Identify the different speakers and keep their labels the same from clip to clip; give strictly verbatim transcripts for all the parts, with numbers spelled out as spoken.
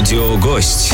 Speaker 1: Аудиогость.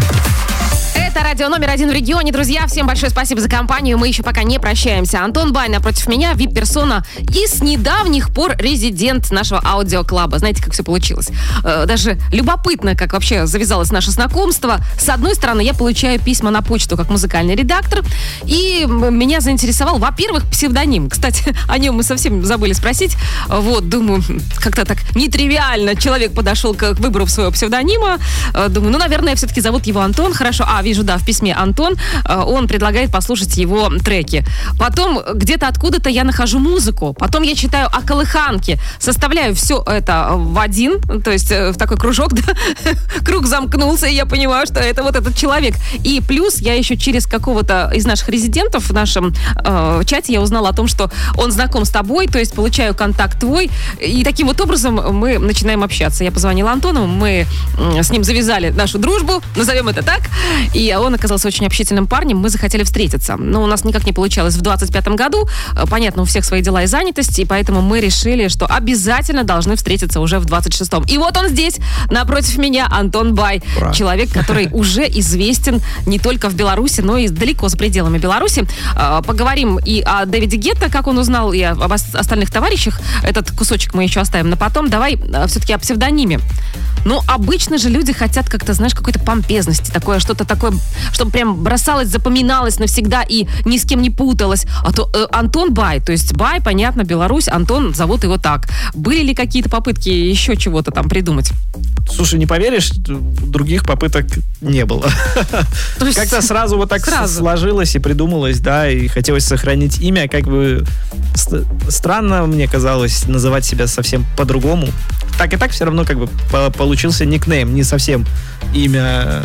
Speaker 2: Это радио номер один в регионе. Друзья, всем большое спасибо за компанию. Мы еще пока не прощаемся. Антон Бай напротив меня, вип-персона и с недавних пор резидент нашего аудиоклаба. Знаете, как все получилось? Э, даже любопытно, как вообще завязалось наше знакомство. С одной стороны, я получаю письма на почту как музыкальный редактор, и меня заинтересовал, во-первых, псевдоним. Кстати, о нем мы совсем забыли спросить. Вот, думаю, как-то так нетривиально человек подошел к выбору своего псевдонима. Думаю, ну, наверное, все-таки зовут его Антон. Хорошо. А, вижу, да, в письме Антон, он предлагает послушать его треки. Потом где-то откуда-то я нахожу музыку, потом я читаю о колыханке, составляю все это в один, то есть в такой кружок, да, круг замкнулся, и я понимаю, что это вот этот человек. И плюс я еще через какого-то из наших резидентов в нашем э, чате я узнала о том, что он знаком с тобой, то есть получаю контакт твой, и таким вот образом мы начинаем общаться. Я позвонила Антону, мы э, с ним завязали нашу дружбу, назовем это так, и он оказался очень общительным парнем, мы захотели встретиться. Но у нас никак не получалось в двадцать пятом году. Понятно, у всех свои дела и занятости, и поэтому мы решили, что обязательно должны встретиться уже в двадцать шестом. И вот он здесь, напротив меня, Антон Бай. Ура. Человек, который уже известен не только в Беларуси, но и далеко за пределами Беларуси. Поговорим и о Дэвиде Гетто, как он узнал, и об остальных товарищах. Этот кусочек мы еще оставим на потом. Давай все-таки о псевдониме. Ну, обычно же люди хотят как-то, знаешь, какой-то помпезности, такое, что-то такое, чтобы прям бросалось, запоминалось навсегда и ни с кем не путалось. А то э, Антон Бай, то есть Бай, понятно, Беларусь, Антон, зовут его так. Были ли какие-то попытки еще чего-то там придумать?
Speaker 3: Слушай, не поверишь, других попыток не было. Как-то сразу вот так сразу сложилось и придумалось, да, и хотелось сохранить имя, как бы странно мне казалось называть себя совсем по-другому. Так и так все равно как бы получился никнейм, не совсем имя.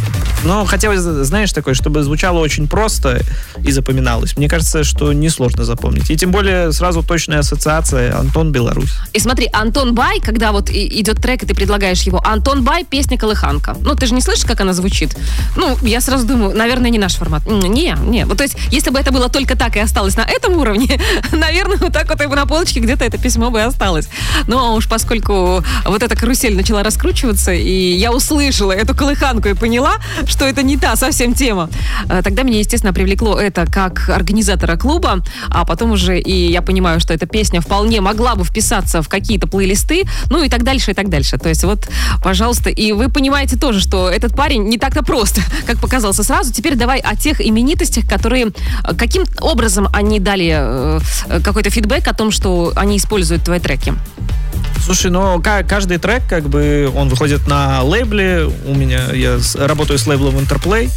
Speaker 3: Но хотелось, знаешь, такое, чтобы звучало очень просто и запоминалось. Мне кажется, что несложно запомнить. И тем более сразу точная ассоциация Антон Беларусь.
Speaker 2: И смотри, Антон Бай, когда вот идет трек, и ты предлагаешь его, Антон Бай, песня «Колыханка». Ну, ты же не слышишь, как она звучит? Ну, я сразу думаю, наверное, не наш формат. Не, не. Вот, то есть, если бы это было только так и осталось на этом уровне, наверное, вот так вот и на полочке где-то это письмо бы и осталось. Но уж поскольку вот эта карусель начала раскручиваться, и я услышала эту колыханку и поняла, что это не та совсем тема. Тогда меня, естественно, привлекло это как организатора клуба, а потом уже и я понимаю, что эта песня вполне могла бы вписаться в какие-то плейлисты, ну и так дальше, и так дальше. То есть вот, пожалуйста, и вы понимаете тоже, что этот парень не так-то просто, как показался сразу. Теперь давай о тех именитостях, которые, каким образом они дали э, какой-то фидбэк о том, что они используют твои треки.
Speaker 3: Слушай, ну каждый трек, как бы, он выходит на лейбле. У меня, я работаю с лейблом Interplay.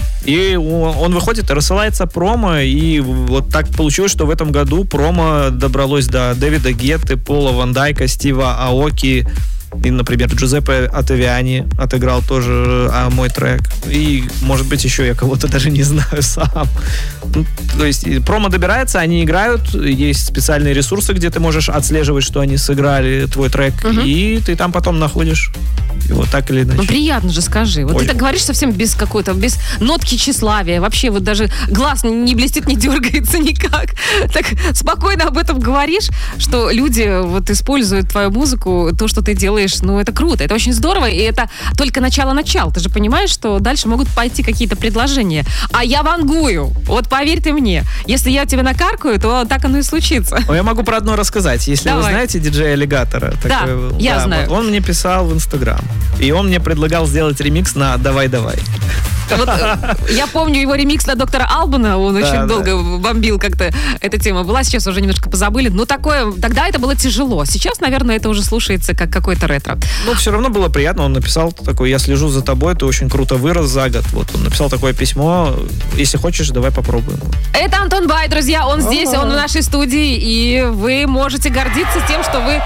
Speaker 3: И он выходит и рассылается промо. И вот так получилось, что в этом году промо добралось до Дэвида Гетты, Пола Ван Дайка, Стива Аоки. И, например, Джузеппе Оттавиани отыграл тоже а, мой трек. И, может быть, еще я кого-то даже не знаю сам. Ну, то есть промо добирается, они играют, есть специальные ресурсы, где ты можешь отслеживать, что они сыграли твой трек, угу. И ты там потом находишь его так или иначе.
Speaker 2: Ну, приятно же, скажи. Вот Ой. Ты так говоришь совсем без какой-то, без нотки тщеславия. Вообще вот даже глаз не блестит, не дергается никак. Так спокойно об этом говоришь, что люди вот используют твою музыку, то, что ты делаешь. Ну, это круто, это очень здорово, и это только начало-начал. Ты же понимаешь, что дальше могут пойти какие-то предложения. А я вангую. Вот поверь ты мне. Если я тебя накаркаю, то так оно и случится.
Speaker 3: Ну, я могу про одно рассказать. Если
Speaker 2: Давай.
Speaker 3: Вы знаете диджея Аллигатора.
Speaker 2: Да,
Speaker 3: такой,
Speaker 2: я
Speaker 3: да,
Speaker 2: знаю.
Speaker 3: Вот он мне писал в Инстаграм. И он мне предлагал сделать ремикс на «Давай-давай».
Speaker 2: Вот, я помню его ремикс на доктора Албана, он да, очень да. долго бомбил как-то, эта тема была, сейчас уже немножко позабыли, но такое, тогда это было тяжело, сейчас, наверное, это уже слушается как какой-то ретро.
Speaker 3: Ну, все равно было приятно, он написал такой, я слежу за тобой, ты очень круто вырос за год, вот, он написал такое письмо, если хочешь, давай попробуем.
Speaker 2: Это Антон Бай, друзья, он здесь, он в нашей студии, и вы можете гордиться тем, что вы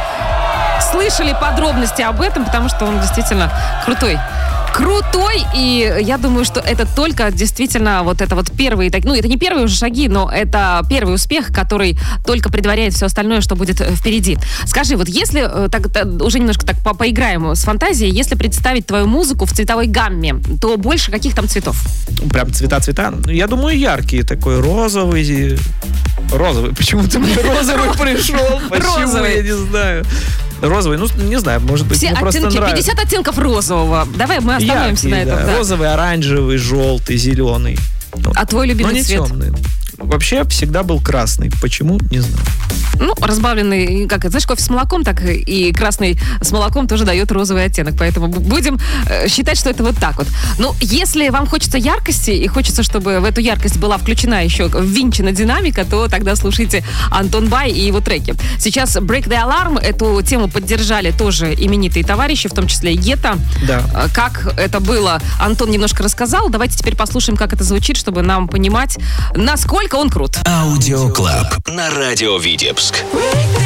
Speaker 2: слышали подробности об этом, потому что он действительно крутой. Крутой, и я думаю, что это только действительно вот это вот первые, ну, это не первые уже шаги, но это первый успех, который только предваряет все остальное, что будет впереди. Скажи, вот если, так, уже немножко так по поиграем с фантазией, если представить твою музыку в цветовой гамме, то больше каких там цветов?
Speaker 3: Прям цвета-цвета? Я думаю, яркие, такой розовый, розовый, почему-то мне розовый пришел, почему, я не знаю. Розовый, ну, не знаю, может быть,
Speaker 2: Все
Speaker 3: мне просто
Speaker 2: оттенки,
Speaker 3: нравится.
Speaker 2: пятьдесят оттенков розового. Давай мы остановимся
Speaker 3: Яркий,
Speaker 2: на этом.
Speaker 3: да.
Speaker 2: Да.
Speaker 3: Розовый, оранжевый, желтый, зеленый.
Speaker 2: А твой любимый
Speaker 3: Но не
Speaker 2: цвет?
Speaker 3: темный. Вообще всегда был красный. Почему? Не знаю.
Speaker 2: Ну, разбавленный, как это, знаешь, кофе с молоком, так и красный с молоком тоже дает розовый оттенок. Поэтому будем э, считать, что это вот так вот. Ну, если вам хочется яркости и хочется, чтобы в эту яркость была включена еще ввинчена динамика, то тогда слушайте Антон Бай и его треки. Сейчас Break the Alarm. Эту тему поддержали тоже именитые товарищи, в том числе и Гетто.
Speaker 3: Да.
Speaker 2: Как это было, Антон немножко рассказал. Давайте теперь послушаем, как это звучит, чтобы нам понимать, насколько он крут.
Speaker 1: Аудиоклаб на радио Витебск.